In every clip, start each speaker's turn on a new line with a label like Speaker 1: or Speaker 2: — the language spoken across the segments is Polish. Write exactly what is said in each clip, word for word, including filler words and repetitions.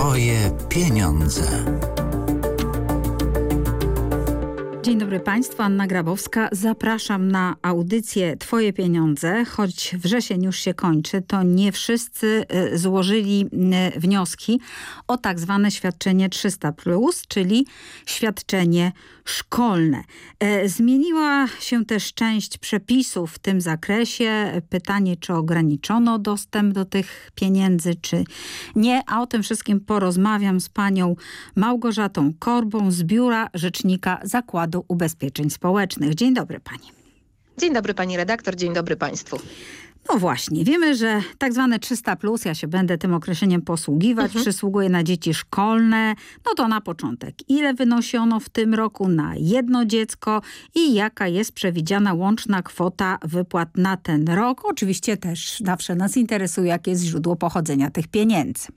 Speaker 1: Twoje pieniądze.
Speaker 2: Dzień dobry Państwu, Anna Grabowska. Zapraszam na audycję Twoje pieniądze. Choć wrzesień już się kończy, to nie wszyscy złożyli wnioski o tak zwane świadczenie trzysta plus, czyli świadczenie szkolne. Zmieniła się też część przepisów w tym zakresie. Pytanie, czy ograniczono dostęp do tych pieniędzy, czy nie. A o tym wszystkim porozmawiam z panią Małgorzatą Korbą z Biura Rzecznika Zakładu Ubezpieczeń Społecznych. Dzień dobry pani.
Speaker 3: Dzień dobry pani redaktor, dzień dobry państwu.
Speaker 2: No właśnie, wiemy, że tak zwane trzysta plus, ja się będę tym określeniem posługiwać, mhm. przysługuje na dzieci szkolne. No to na początek, ile wynosi ono w tym roku na jedno dziecko i jaka jest przewidziana łączna kwota wypłat na ten rok? Oczywiście też zawsze nas interesuje, jakie jest źródło pochodzenia tych pieniędzy.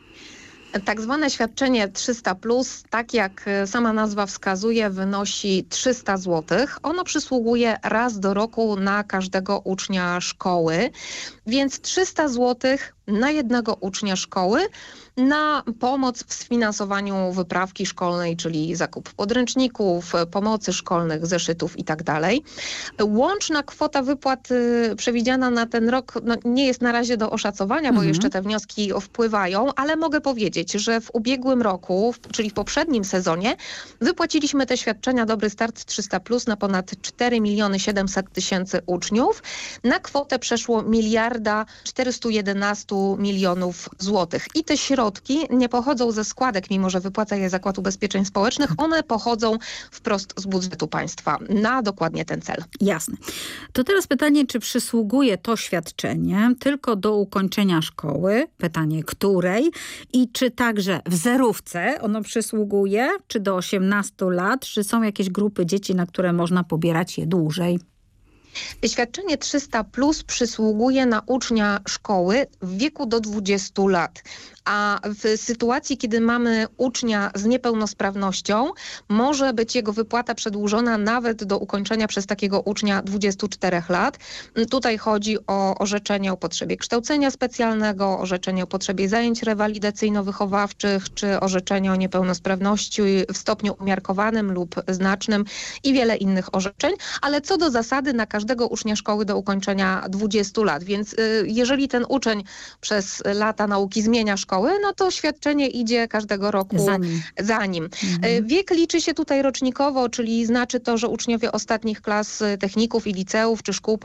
Speaker 3: Tak zwane świadczenie trzysta plus, tak jak sama nazwa wskazuje, wynosi trzysta złotych. Ono przysługuje raz do roku na każdego ucznia szkoły, więc trzysta złotych na jednego ucznia szkoły na pomoc w sfinansowaniu wyprawki szkolnej, czyli zakup podręczników, pomocy szkolnych, zeszytów i tak dalej. Łączna kwota wypłat y, przewidziana na ten rok no, nie jest na razie do oszacowania, bo mhm. jeszcze te wnioski wpływają, ale mogę powiedzieć, że w ubiegłym roku, w, czyli w poprzednim sezonie, wypłaciliśmy te świadczenia Dobry Start trzysta plus na ponad cztery miliony siedemset tysięcy uczniów. Na kwotę przeszło miliarda czterysta jedenaście milionów złotych. I te środki nie pochodzą ze składek, mimo że wypłaca je Zakład Ubezpieczeń Społecznych. One pochodzą wprost z budżetu państwa na dokładnie ten cel.
Speaker 2: Jasne. To teraz pytanie, czy przysługuje to świadczenie tylko do ukończenia szkoły? Pytanie, której? I czy także w zerówce ono przysługuje? Czy do osiemnastu lat? Czy są jakieś grupy dzieci, na które można pobierać je dłużej?
Speaker 3: Świadczenie trzysta plus przysługuje na ucznia szkoły w wieku do dwudziestu lat. A w sytuacji, kiedy mamy ucznia z niepełnosprawnością, może być jego wypłata przedłużona nawet do ukończenia przez takiego ucznia dwudziestu czterech lat. Tutaj chodzi o orzeczenie o potrzebie kształcenia specjalnego, orzeczenie o potrzebie zajęć rewalidacyjno-wychowawczych, czy orzeczenie o niepełnosprawności w stopniu umiarkowanym lub znacznym i wiele innych orzeczeń. Ale co do zasady na każdego ucznia szkoły do ukończenia dwudziestu lat. Więc y, jeżeli ten uczeń przez lata nauki zmienia szkołę, no to świadczenie idzie każdego roku za nim. Za nim. Mhm. Wiek liczy się tutaj rocznikowo, czyli znaczy to, że uczniowie ostatnich klas techników i liceów czy szkół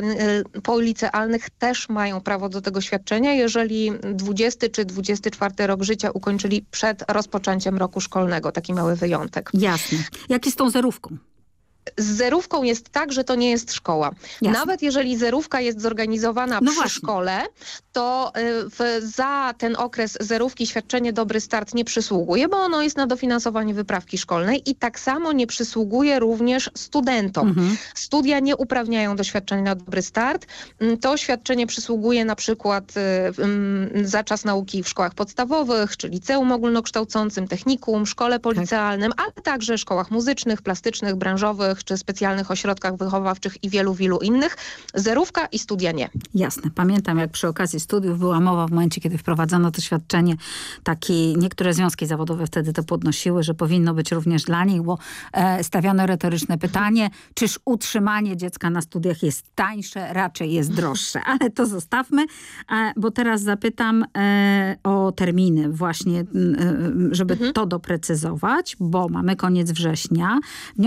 Speaker 3: policealnych też mają prawo do tego świadczenia, jeżeli dwudziesty czy dwudziesty czwarty rok życia ukończyli przed rozpoczęciem roku szkolnego. Taki mały wyjątek.
Speaker 2: Jasne. Jak jest z tą zerówką?
Speaker 3: Z zerówką jest tak, że to nie jest szkoła. Jasne. Nawet jeżeli zerówka jest zorganizowana no przy właśnie. szkole, to w, za ten okres zerówki świadczenie Dobry Start nie przysługuje, bo ono jest na dofinansowanie wyprawki szkolnej i tak samo nie przysługuje również studentom. Mhm. Studia nie uprawniają do świadczenia Dobry Start. To świadczenie przysługuje na przykład um, za czas nauki w szkołach podstawowych, czy liceum ogólnokształcącym, technikum, szkole policealnym, tak. ale także szkołach muzycznych, plastycznych, branżowych, czy specjalnych ośrodkach wychowawczych i wielu, wielu innych. Zerówka i studia nie.
Speaker 2: Jasne. Pamiętam, jak przy okazji studiów była mowa w momencie, kiedy wprowadzono to świadczenie. Takie, niektóre związki zawodowe wtedy to podnosiły, że powinno być również dla nich, bo e, stawiano retoryczne pytanie, czyż utrzymanie dziecka na studiach jest tańsze, raczej jest droższe. Ale to zostawmy, e, bo teraz zapytam e, o terminy właśnie, e, żeby mhm. to doprecyzować, bo mamy koniec września.